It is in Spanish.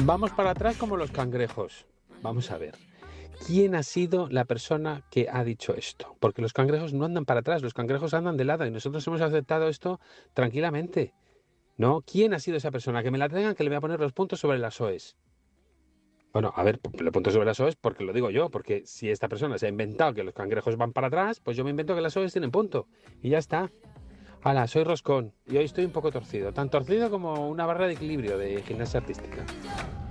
Vamos para atrás como los cangrejos. Vamos a ver. ¿Quién ha sido la persona que ha dicho esto? Porque los cangrejos no andan para atrás, los cangrejos andan de lado y nosotros hemos aceptado esto tranquilamente. ¿No? ¿Quién ha sido esa persona? Que me la traigan, que le voy a poner los puntos sobre las OEs. Bueno, a ver, le punto sobre las OEs porque lo digo yo, porque si esta persona se ha inventado que los cangrejos van para atrás, pues yo me invento que las OEs tienen punto. Y ya está. Hala, soy Roscón y hoy estoy un poco torcido, tan torcido como una barra de equilibrio de gimnasia artística.